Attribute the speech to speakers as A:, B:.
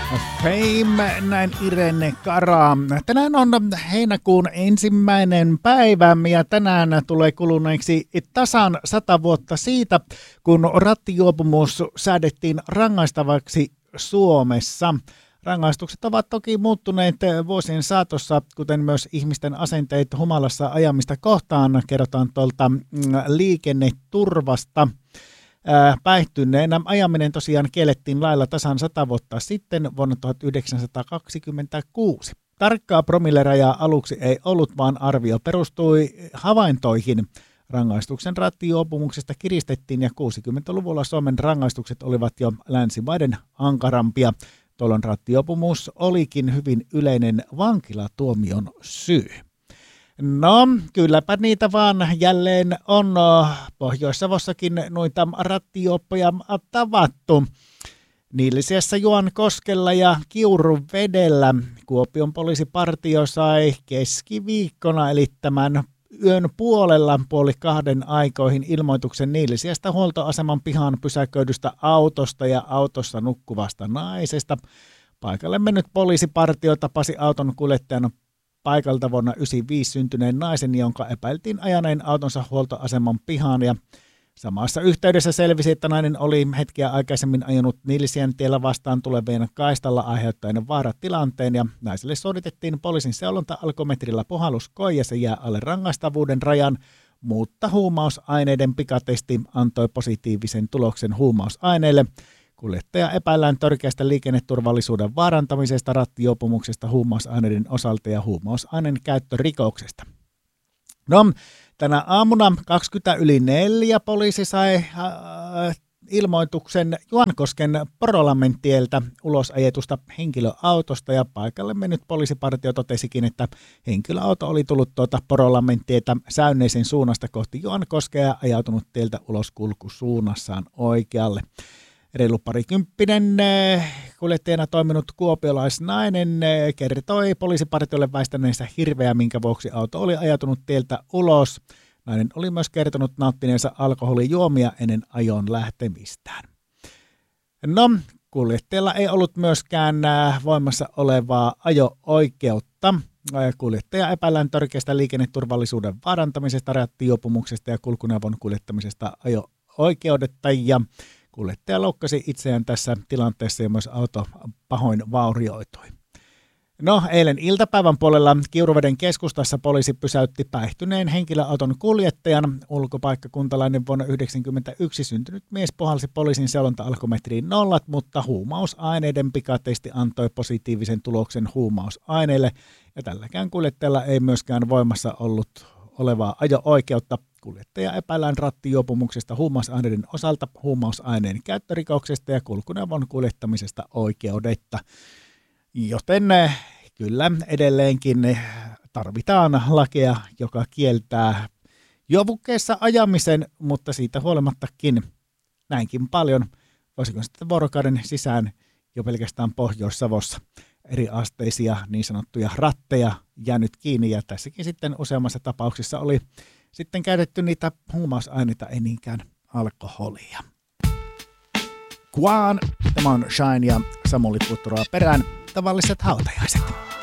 A: Fame, näin Irene Cara. Tänään on heinäkuun 1. päivä ja tänään tulee kuluneeksi tasan 100 vuotta siitä, kun rattijuopumus säädettiin rangaistavaksi Suomessa. Rangaistukset ovat toki muuttuneet vuosien saatossa, kuten myös ihmisten asenteet humalassa ajamista kohtaan. Kerrotaan tuolta liikenneturvasta. Päihtyneenä ajaminen tosiaan kiellettiin lailla tasan 100 vuotta sitten vuonna 1926. Tarkkaa promillerajaa aluksi ei ollut, vaan arvio perustui havaintoihin. Rangaistuksen rattijuopumuksesta kiristettiin ja 60-luvulla Suomen rangaistukset olivat jo länsimaiden ankarampia. Tuolloin rattijuopumus olikin hyvin yleinen vankilatuomion syy. No, kylläpä niitä vaan jälleen on Pohjois-Savossakin noita rattijuoppoja tavattu. Niillisessä Juankoskella ja Kiuruvedellä Kuopion poliisipartio sai keskiviikkona eli tämän yön puolella 1:30 aikoihin ilmoituksen Niillisiestä huoltoaseman pihaan pysäköidystä autosta ja autossa nukkuvasta naisesta. Paikalle mennyt poliisipartio tapasi auton kuljettajan paikalta vuonna 1995 syntyneen naisen, jonka epäiltiin ajaneen autonsa huoltoaseman pihaan, ja samassa yhteydessä selvisi, että nainen oli hetkeä aikaisemmin ajanut Niilisien tiellä vastaan tulevien kaistalla aiheuttaen vaaratilanteen, ja naiselle suoritettiin poliisin seulonta-alkometrillä puhalluskoe ja se jää alle rangaistavuuden rajan, mutta huumausaineiden pikatesti antoi positiivisen tuloksen huumausaineille. Kuljettaja epäillään törkeästä liikenneturvallisuuden vaarantamisesta, rattijuopumuksesta huumausaineiden osalta ja huumausaineen käyttörikoksesta. No, tänä aamuna 4:20 poliisi sai ilmoituksen Juankosken Porolammenttieltä ulos ajetusta henkilöautosta, ja paikalle mennyt poliisipartio totesikin, että henkilöauto oli tullut Porolammenttietä Säynneisen suunnasta kohti Juankoskea ja ajautunut tieltä ulos kulkusuunnassaan oikealle. Reilu parikymppinen kuljettajana toiminut kuopiolaisnainen kertoi poliisipartiolle väistäneensä hirveä, minkä vuoksi auto oli ajatunut tieltä ulos. Nainen oli myös kertonut nauttineensa alkoholijuomia ennen ajon lähtemistään. No, kuljettajalla ei ollut myöskään voimassa olevaa ajo-oikeutta. Kuljettaja epäillään törkeästä liikenneturvallisuuden vaarantamisesta, rattijuopumuksesta ja kulkuneuvon kuljettamisesta ajo-oikeudetta, ja kuljettaja loukkasi itseään tässä tilanteessa ja myös auto pahoin vaurioitui. No, eilen iltapäivän puolella Kiuruveden keskustassa poliisi pysäytti päihtyneen henkilöauton kuljettajan. Ulkopaikkakuntalainen vuonna 1991 syntynyt mies puhalsi poliisin seulonta-alkometriin nollat, mutta huumausaineiden pikatesti antoi positiivisen tuloksen huumausaineille. Ja tälläkään kuljettajalla ei myöskään voimassa ollut olevaa ajo-oikeutta. Kuljettaja epäillään rattijuopumuksesta huumausaineiden osalta, huumausaineen käyttörikoksesta ja kulkuneuvon kuljettamisesta oikeudetta. Joten kyllä edelleenkin tarvitaan lakeja, joka kieltää juovukkeessa ajamisen, mutta siitä huolimattakin näinkin paljon, voisiko sitten vuorokauden sisään jo pelkästään Pohjois-Savossa eriasteisia niin sanottuja ratteja jäänyt kiinni, ja tässäkin sitten useammassa tapauksessa oli sitten käytetty niitä huumausaineita, ei niinkään alkoholia. Quan, tämä on Shine ja Samuli Putturaa perään, tavalliset hautajaiset.